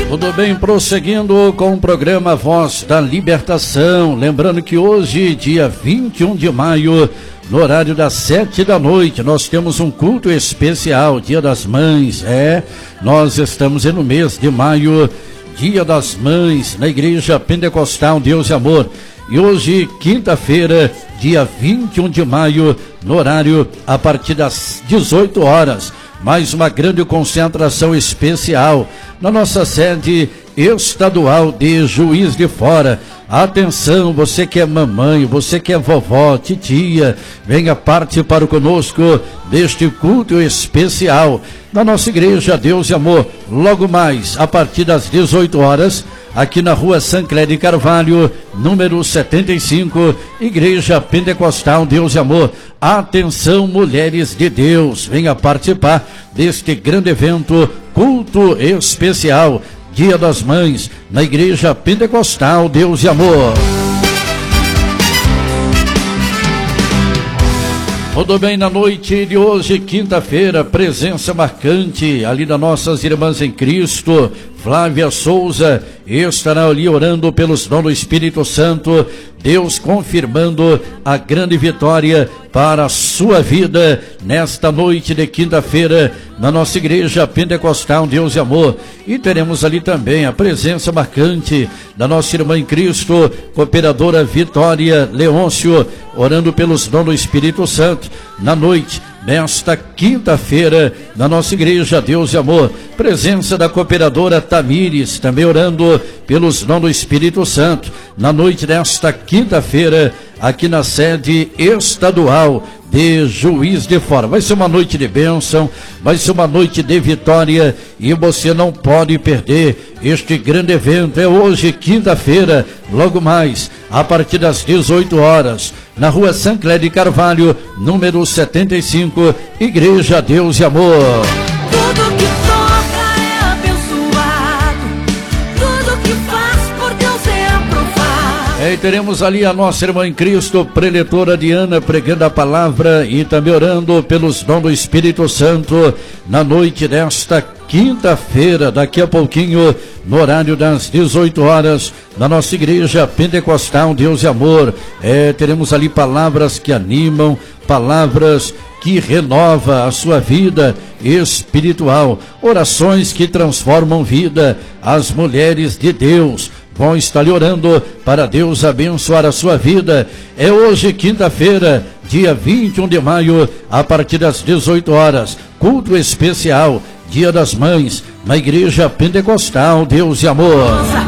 Tudo bem, prosseguindo com o programa Voz da Libertação. Lembrando que hoje, dia 21 de maio, no horário das 7 da noite, nós temos um culto especial, Dia das Mães. Nós estamos no mês de maio, Dia das Mães, na Igreja Pentecostal Deus e Amor. E hoje, quinta-feira, dia 21 de maio, no horário a partir das 18 horas, mais uma grande concentração especial na nossa sede estadual de Juiz de Fora. Atenção, você que é mamãe, você que é vovó, titia, venha participar conosco deste culto especial na nossa Igreja Deus e Amor. Logo mais, a partir das 18 horas, aqui na rua Sancler de Carvalho, número 75, Igreja Pentecostal Deus e Amor. Atenção, mulheres de Deus, venha participar deste grande evento, culto especial, Dia das Mães, na Igreja Pentecostal Deus e Amor. Tudo bem, na noite de hoje, quinta-feira, presença marcante ali das nossas irmãs em Cristo. Flávia Souza estará ali orando pelos dons do Espírito Santo, Deus confirmando a grande vitória para a sua vida nesta noite de quinta-feira na nossa Igreja Pentecostal Deus e Amor. E teremos ali também a presença marcante da nossa irmã em Cristo, cooperadora Vitória Leôncio, orando pelos dons do Espírito Santo na noite nesta quinta-feira, na nossa Igreja Deus e Amor. Presença da cooperadora Tamires, também orando pelos dons do Espírito Santo, na noite desta quinta-feira, aqui na sede estadual de Juiz de Fora. Vai ser uma noite de bênção, vai ser uma noite de vitória e você não pode perder este grande evento. É hoje, quinta-feira, logo mais, a partir das 18 horas, na rua Sancler de Carvalho, número 75, Igreja Deus e Amor. Tudo que toca é abençoado, tudo que faz por Deus é aprovado. E teremos ali a nossa irmã em Cristo, preletora Diana, pregando a palavra e também orando pelos dons do Espírito Santo na noite desta quinta-feira, daqui a pouquinho, no horário das 18 horas, na nossa Igreja Pentecostal Deus e Amor. Teremos ali palavras que animam, palavras que renova a sua vida espiritual, orações que transformam vida. As mulheres de Deus vão estar lhe orando para Deus abençoar a sua vida. É hoje, quinta-feira, dia 21 de maio, a partir das 18 horas, culto especial, Dia das Mães, na Igreja Pentecostal Deus e Amor.